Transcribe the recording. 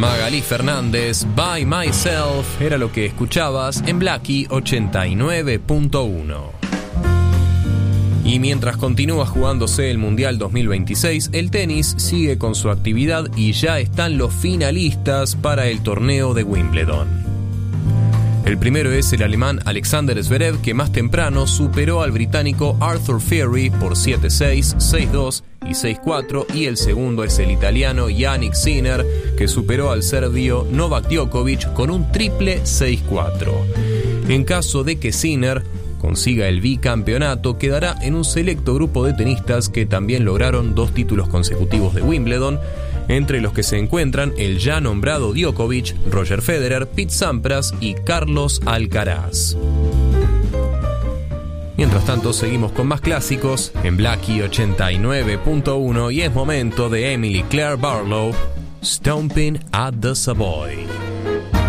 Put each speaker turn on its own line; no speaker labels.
Magalí Fernández, By Myself, era lo que escuchabas en Blackie 89.1. Y mientras continúa jugándose el Mundial 2026, el tenis sigue con su actividad y ya están los finalistas para el torneo de Wimbledon. El primero es el alemán Alexander Zverev, que más temprano superó al británico Arthur Fierry por 7-6, 6-2 y 6-4, y el segundo es el italiano Jannik Sinner, que superó al serbio Novak Djokovic con un triple 6-4. En caso de que Sinner consiga el bicampeonato, quedará en un selecto grupo de tenistas que también lograron 2 títulos consecutivos de Wimbledon, entre los que se encuentran el ya nombrado Djokovic, Roger Federer, Pete Sampras y Carlos Alcaraz. Mientras tanto, seguimos con más clásicos en Blackie 89.1 y es momento de Emily Claire Barlow, Stomping at the Savoy.